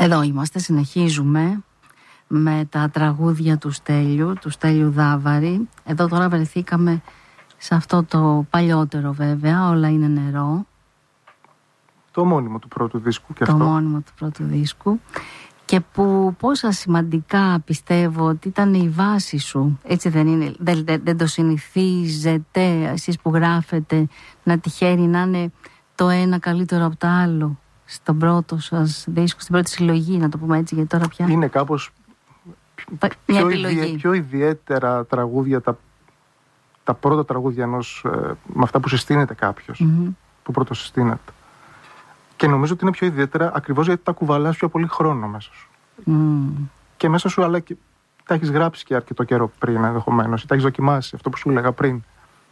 Εδώ είμαστε, συνεχίζουμε με τα τραγούδια του Στέλιου Δάβαρη. Εδώ τώρα βρεθήκαμε σε αυτό το παλιότερο βέβαια, Όλα είναι νερό. Το ομώνυμο του πρώτου δίσκου και το αυτό. Το ομώνυμο του πρώτου δίσκου. Και που πόσα σημαντικά πιστεύω ότι ήταν η βάση σου. Έτσι δεν είναι? Δεν το συνηθίζετε εσείς που γράφετε να τυχαίνει να είναι το ένα καλύτερο από το άλλο στον πρώτο σας δίσκο, στην πρώτη συλλογή, να το πούμε έτσι, γιατί τώρα πια είναι κάπως πιο ιδιαίτερα τραγούδια, τα πρώτα τραγούδια ενός, με αυτά που συστήνεται κάποιος, που πρώτο συστήνεται. Και νομίζω ότι είναι πιο ιδιαίτερα ακριβώς γιατί τα κουβαλάς πιο πολύ χρόνο μέσα σου. Και μέσα σου, αλλά και τα έχεις γράψει και αρκετό καιρό πριν ενδεχομένως, ή τα έχεις δοκιμάσει, αυτό που σου έλεγα πριν.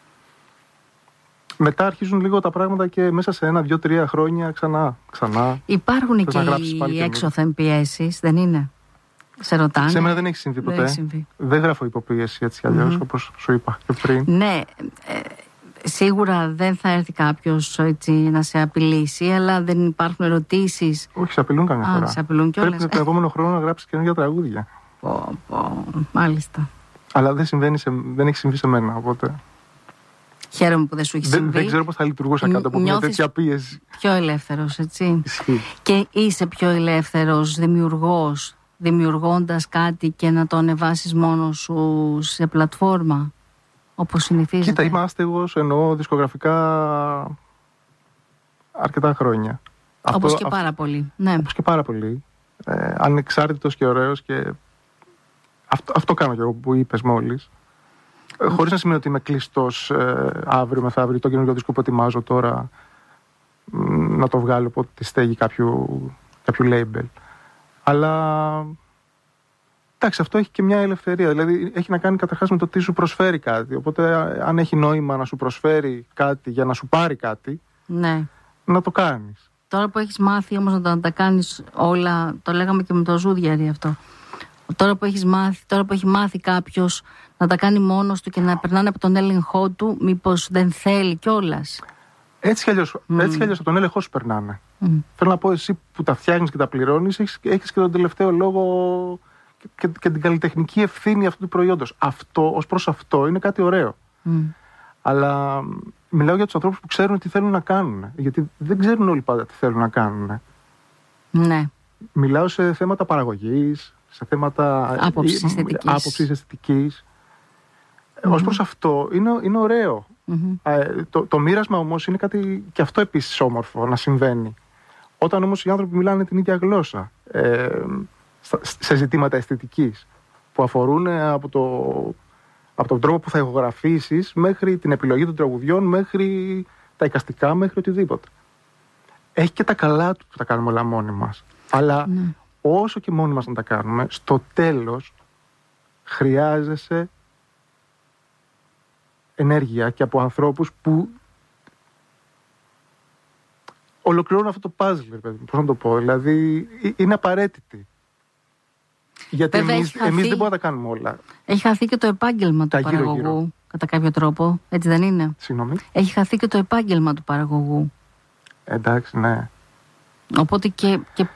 Μετά αρχίζουν λίγο τα πράγματα και μέσα σε 1, 2, 3 χρόνια ξανά. Υπάρχουν και οι έξωθεν πιέσεις, δεν είναι? Σε ρωτάνε. Σε μένα δεν έχει συμβεί ποτέ. Δεν γράφω υποπίεση έτσι κι αλλιώς, όπως σου είπα και πριν. Ναι, σίγουρα δεν θα έρθει κάποιος έτσι να σε απειλήσει, αλλά δεν υπάρχουν ερωτήσεις? Όχι, σε απειλούν καμιά φορά. Σε απειλούν κιόλας. Πρέπει τον επόμενο χρόνο να γράψεις καινούργια τραγούδια. Μάλιστα. Αλλά δεν έχει συμβεί σε μένα, οπότε. Χαίρομαι που δεν σου έχει συμβεί. Δεν ξέρω πώς θα λειτουργούσα κάτω από μια τέτοια πίεση. Πιο ελεύθερος, έτσι. Ισχύει. Και είσαι πιο ελεύθερος δημιουργώντας κάτι και να το ανεβάσεις μόνος σου σε πλατφόρμα, όπως συνηθίζεται? Κοίτα, είμαι άστεγος, εννοώ δισκογραφικά αρκετά χρόνια. Όπως και πάρα πολύ. Ναι. Όπως και πάρα πολύ. Ανεξάρτητος και ωραίος και αυτό κάνω κι εγώ που είπες μόλις. Χωρίς να σημαίνει ότι είμαι κλειστός αύριο μεθαύριο, το καινούργιο δίσκο που ετοιμάζω τώρα να το βγάλω από τη στέγη κάποιου label. Αλλά εντάξει, αυτό έχει και μια ελευθερία. Δηλαδή έχει να κάνει καταρχάς με το τι σου προσφέρει κάτι. Οπότε αν έχει νόημα να σου προσφέρει κάτι για να σου πάρει κάτι, ναι, να το κάνεις. Τώρα που έχεις μάθει όμως να τα κάνεις όλα, το λέγαμε και με το Ζούδιαρη αυτό. Τώρα που έχει μάθει κάποιος να τα κάνει μόνος του και να περνάνε από τον έλεγχό του, μήπως δεν θέλει κιόλας? Έτσι κι αλλιώς από τον έλεγχό σου περνάνε. Θέλω να πω, εσύ που τα φτιάχνεις και τα πληρώνεις, έχεις και τον τελευταίο λόγο και την καλλιτεχνική ευθύνη αυτού του προϊόντος. Αυτό, ως προς αυτό, είναι κάτι ωραίο. Αλλά μιλάω για τους ανθρώπους που ξέρουν τι θέλουν να κάνουν. Γιατί δεν ξέρουν όλοι πάντα τι θέλουν να κάνουν. Ναι. Μιλάω σε θέματα παραγωγής, σε θέματα άποψης αισθητικής. Ως προς αυτό είναι ωραίο. Το μοίρασμα όμως είναι κάτι και αυτό επίσης όμορφο να συμβαίνει. Όταν όμως οι άνθρωποι μιλάνε την ίδια γλώσσα σε ζητήματα αισθητικής που αφορούν από τον τρόπο που θα ηχογραφήσεις μέχρι την επιλογή των τραγουδιών, μέχρι τα εικαστικά, μέχρι οτιδήποτε. Έχει και τα καλά του που τα κάνουμε όλα μόνοι μας. Αλλά όσο και μόνοι μας να τα κάνουμε, στο τέλος χρειάζεσαι ενέργεια και από ανθρώπους που ολοκληρώνουν αυτό το puzzle, πώς να το πω. Δηλαδή είναι απαραίτητη. Γιατί εμείς δεν μπορούμε να τα κάνουμε όλα. Έχει χαθεί και το επάγγελμα του παραγωγού, γύρω. Κατά κάποιο τρόπο, έτσι δεν είναι? Συγγνώμη. Έχει χαθεί και το επάγγελμα του παραγωγού. Εντάξει, ναι. Οπότε και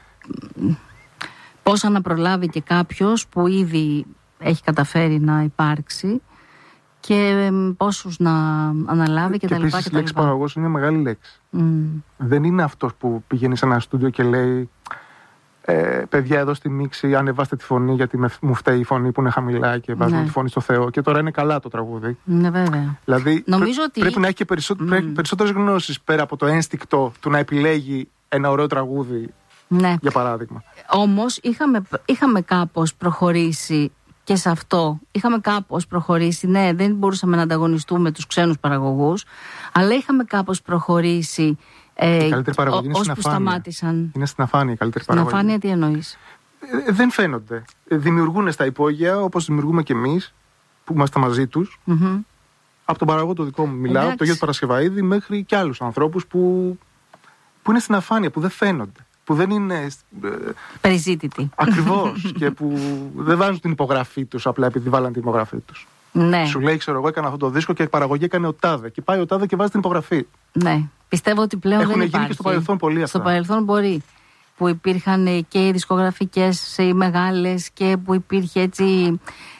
πώς να προλάβει και κάποιος που ήδη έχει καταφέρει να υπάρξει και πόσους να αναλάβει και τα λοιπά. Επίσης η λέξη παραγωγός είναι μια μεγάλη λέξη. Δεν είναι αυτός που πηγαίνει σε ένα στούντιο και λέει παιδιά, εδώ στη μίξη ανεβάστε τη φωνή γιατί μου φταίει η φωνή που είναι χαμηλά και βάζουμε τη φωνή στο Θεό και τώρα είναι καλά το τραγούδι. Ναι, βέβαια. Δηλαδή πρέπει να έχει και περισσότερες γνώσεις πέρα από το ένστικτο του να επιλέγει ένα ωραίο τραγούδι, για παράδειγμα. Όμως είχαμε κάπως προχωρήσει και σε αυτό. Είχαμε κάπως προχωρήσει. Ναι, δεν μπορούσαμε να ανταγωνιστούμε τους ξένους παραγωγούς, αλλά είχαμε κάπως προχωρήσει. Η καλύτερη παραγωγή είναι στην αφάνεια. Είναι στην αφάνεια η καλύτερη παραγωγή. Στην αφάνεια τι εννοείς? Δεν φαίνονται. Δημιουργούν στα υπόγεια, όπως δημιουργούμε κι εμείς, που είμαστε μαζί τους. Από τον παραγωγό το δικό μου μιλάω, από τον Γιώργο Παρασκευαίδη, μέχρι και άλλους ανθρώπους που είναι στην αφάνεια, που δεν φαίνονται. Που δεν είναι περιζήτητοι. Ακριβώς. Και που δεν βάζουν την υπογραφή τους απλά επειδή βάλαν την υπογραφή τους. Ναι. Σου λέει, ξέρω εγώ, έκανα αυτό το δίσκο και η παραγωγή έκανε ο τάδε. Και πάει ο τάδε και βάζει την υπογραφή. Ναι. Πιστεύω ότι πλέον έχουν δεν γίνει υπάρχει. Και στο παρελθόν πολύ αυτά. Στο παρελθόν μπορεί. που υπήρχαν και οι δισκογραφικές οι μεγάλες και που υπήρχε έτσι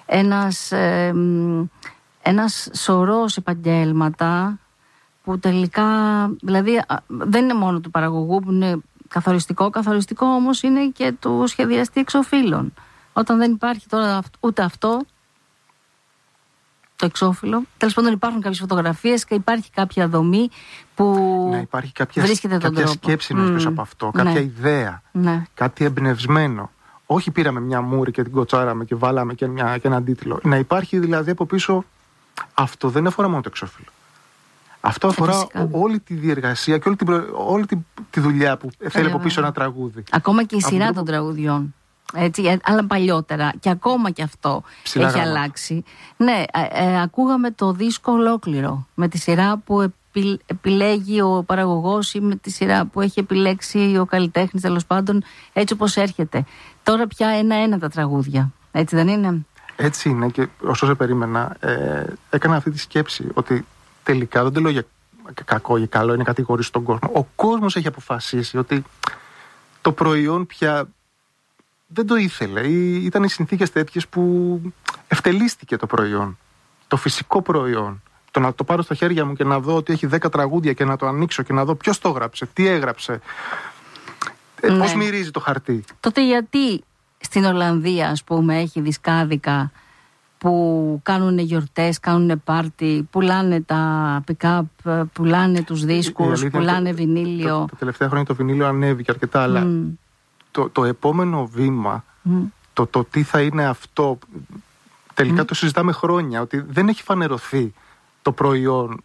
ένας σωρός επαγγέλματα που τελικά, δηλαδή δεν είναι μόνο του παραγωγού που είναι καθοριστικό όμως είναι και του σχεδιαστή εξωφύλων. Όταν δεν υπάρχει τώρα ούτε αυτό, το εξώφυλλο, τέλος πάντων υπάρχουν κάποιες φωτογραφίες και υπάρχει κάποια δομή που υπάρχει βρίσκεται τον τρόπο. Σκέψη πίσω από αυτό, κάποια ιδέα, κάτι εμπνευσμένο. Όχι πήραμε μια μούρη και την κοτσάραμε και βάλαμε και έναν τίτλο. Να υπάρχει δηλαδή από πίσω, αυτό δεν αφορά μόνο το εξώφυλλο. Αυτό αφορά όλη τη διεργασία και όλη τη δουλειά που θέλει από πίσω ένα τραγούδι. Ακόμα και η σειρά των τραγουδιών. Έτσι, αλλά παλιότερα. Και ακόμα και αυτό έχει αλλάξει. Ναι, ακούγαμε το δίσκο ολόκληρο. Με τη σειρά που επιλέγει ο παραγωγός ή με τη σειρά που έχει επιλέξει ο καλλιτέχνης, τέλος πάντων, έτσι όπως έρχεται. Τώρα πια ένα-ένα τα τραγούδια. Έτσι δεν είναι? Έτσι είναι, και όσο σε περίμενα, έκανα αυτή τη σκέψη ότι τελικά δεν το λέω για κακό ή καλό, είναι κατηγορήσει τον κόσμο. Ο κόσμος έχει αποφασίσει ότι το προϊόν πια δεν το ήθελε, ή ήταν οι συνθήκες τέτοιες που ευτελίστηκε το προϊόν, το φυσικό προϊόν. Το να το πάρω στα χέρια μου και να δω ότι έχει 10 τραγούδια και να το ανοίξω και να δω ποιος το έγραψε, τι έγραψε, πώς μυρίζει το χαρτί. Τότε γιατί στην Ολλανδία, ας πούμε, έχει δισκάδικα που κάνουν γιορτές, κάνουν πάρτι, πουλάνε τα pick-up, πουλάνε τους δίσκους, πουλάνε βινίλιο. Τα τελευταία χρόνια το βινίλιο ανέβηκε αρκετά, αλλά το επόμενο βήμα, το τι θα είναι αυτό, τελικά το συζητάμε χρόνια, ότι δεν έχει φανερωθεί το προϊόν,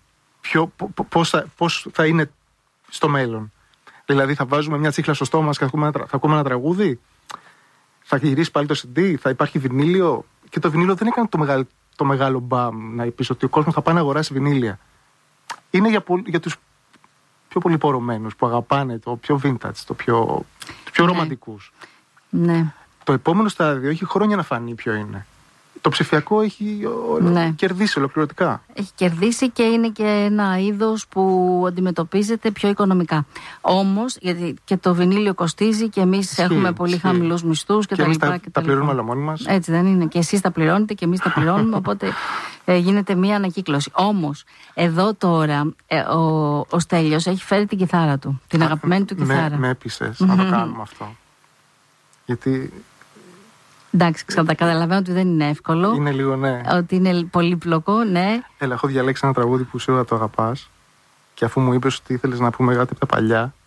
πώς θα είναι στο μέλλον. Δηλαδή θα βάζουμε μια τσίχλα στο στόμα μας και θα ακούμε ένα τραγούδι, θα γυρίσει πάλι το CD, θα υπάρχει βινίλιο. Και το βινίλιο δεν έκανε το μεγάλο μπαμ να πεις ότι ο κόσμος θα πάει να αγοράσει βινίλια. Είναι για τους πιο πολύ πορωμένους που αγαπάνε το πιο vintage, το πιο ρομαντικούς. Ναι. Το επόμενο στάδιο έχει χρόνια να φανεί ποιο είναι. Το ψηφιακό έχει κερδίσει ολοκληρωτικά. Έχει κερδίσει και είναι και ένα είδος που αντιμετωπίζεται πιο οικονομικά. Όμως, γιατί και το βινίλιο κοστίζει και εμείς έχουμε πολύ χαμηλούς μισθούς και τα λοιπά. Και τα πληρώνουμε όλα μόνοι μας. Έτσι δεν είναι? Και εσείς τα πληρώνετε και εμείς τα πληρώνουμε, οπότε γίνεται μία ανακύκλωση. Όμως, εδώ τώρα ο Στέλιος έχει φέρει την κιθάρα του, την αγαπημένη του κιθάρα. Με έπεισες να το κάνουμε αυτό. Γιατί... Εντάξει, καταλαβαίνω ότι δεν είναι εύκολο. Είναι λίγο, ότι είναι πολύπλοκο, Έλα, έχω διαλέξει ένα τραγούδι που σίγουρα το αγαπάς. Και αφού μου είπες ότι ήθελες να πούμε κάτι από τα παλιά,